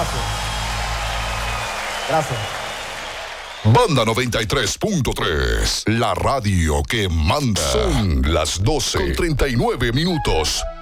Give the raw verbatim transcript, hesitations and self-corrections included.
Gracias. Gracias. Banda noventa y tres punto tres, la radio que manda. Son las doce con treinta y nueve minutos.